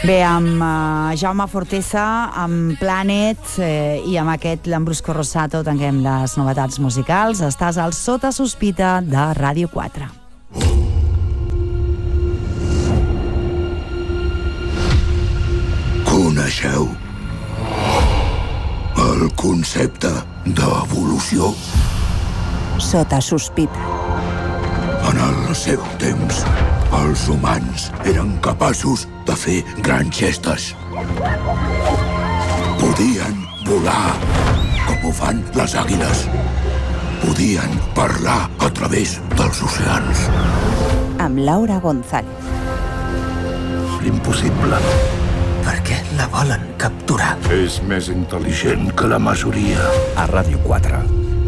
Bé, amb Jaume Fortesa, amb Planet i amb aquest Lambrusco Rosato tanquem les novetats musicals. Estàs al Sota Sospita de Ràdio 4. Coneixeu el concepte d'evolució? Sota Sospita. En el seu temps, els humans eren capaços de fer grans gestes. Podien volar, com ho fan les àguiles. Podien parlar a través dels oceans. Amb Laura González. Impossible. Per què la volen capturar? És més intel·ligent que la majoria. A Ràdio 4.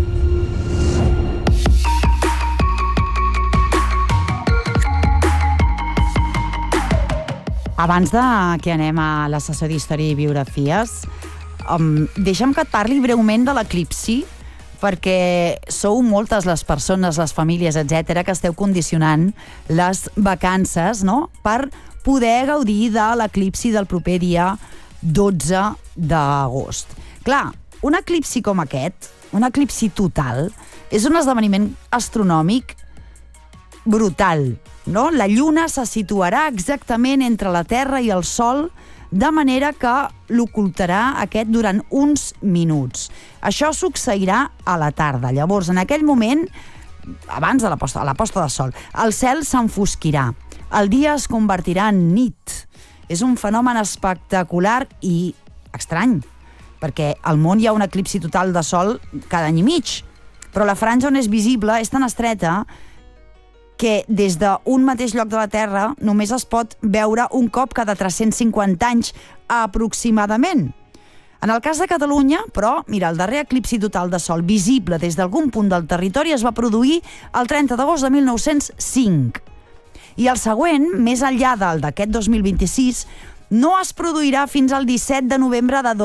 Abans que anem a la sessió d'història i biografies, deixa'm que et parli breument de l'eclipsi, perquè sou moltes les persones, les famílies, etc., que esteu condicionant les vacances, no?, per poder gaudir de l'eclipsi del proper dia 12 d'agost. Clar, un eclipsi com aquest, un eclipsi total, és un esdeveniment astronòmic brutal, no? La Lluna se situarà exactament entre la Terra i el Sol, de manera que l'ocultarà aquest durant uns minuts. Això succeirà a la tarda. Llavors, en aquell moment, abans de la posta de sol, el cel s'enfosquirà. El dia es convertirà en nit. És un fenomen espectacular i estrany, perquè al món hi ha un eclipsi total de sol cada any i mig, però la franja on és visible és tan estreta que des d'un mateix lloc de la Terra només es pot veure un cop cada 350 anys aproximadament. En el cas de Catalunya, però, mira, el darrer eclipsi total de sol visible des d'algun punt del territori es va produir el 30 d'agost de 1905. I el següent, més enllà del d'aquest 2026, no es produirà fins al 17 de novembre de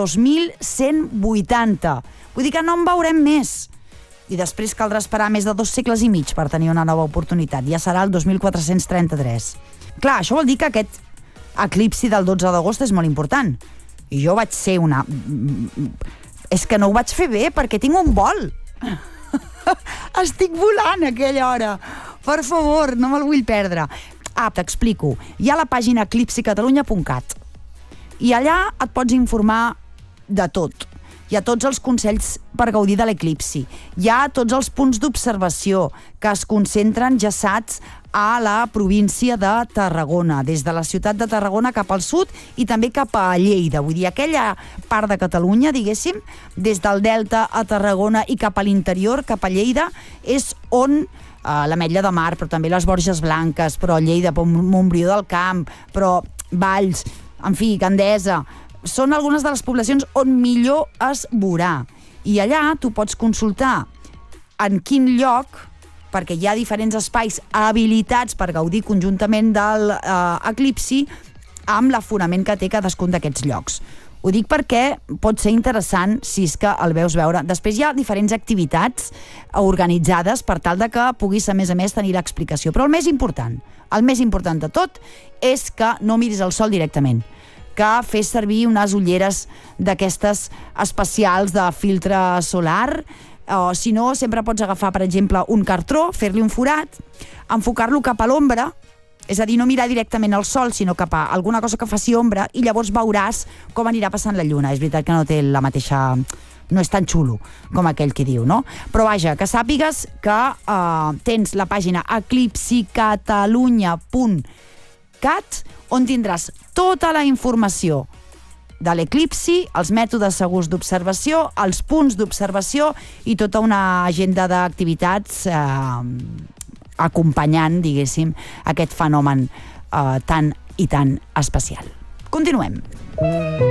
2180. Vull dir que no en veurem més. I després caldrà esperar més de 2 segles i mig per tenir una nova oportunitat. Ja serà el 2433. Clar, això vol dir que aquest eclipsi del 12 d'agost és molt important. I jo vaig ser una... És que no ho vaig fer bé, perquè tinc un vol. Estic volant a aquella hora. Per favor, no me'l vull perdre. T'explico. Hi ha la pàgina eclipsicatalunya.cat i allà et pots informar de tot. Hi ha tots els consells per gaudir de l'eclipsi. Hi ha tots els punts d'observació que es concentren jaçats a la província de Tarragona, des de la ciutat de Tarragona cap al sud i també cap a Lleida. Vull dir, aquella part de Catalunya, diguéssim, des del Delta a Tarragona i cap a l'interior, cap a Lleida, és on l'Ametlla de Mar, però també les Borges Blanques, però Lleida, Montbrió del Camp, però Valls, en fi, Gandesa, són algunes de les poblacions on millor es veurà. I allà tu pots consultar en quin lloc, perquè hi ha diferents espais habilitats per gaudir conjuntament de l'eclipsi amb l'aforament que té cadascun d'aquests llocs. Ho dic perquè pot ser interessant si és que el veus veure. Després hi ha diferents activitats organitzades per tal de que puguis, a més, tenir l'explicació. Però el més important de tot és que no miris el sol directament, que fes servir unes ulleres d'aquestes especials de filtre solar, o si no, sempre pots agafar, per exemple, un cartró, fer-li un forat, enfocar-lo cap a l'ombra, és a dir, no mirar directament al sol, sinó cap a alguna cosa que faci ombra, i llavors veuràs com anirà passant la lluna. És veritat que no té la mateixa... no és tan xulo com aquell que diu, no? Però vaja, que sàpigues que tens la pàgina eclipsicatalunya.cat, on tindràs tota la informació de l'eclipsi, els mètodes segurs d'observació, els punts d'observació i tota una agenda d'activitats acompanyant, diguéssim, aquest fenomen tan i tan especial. Continuem.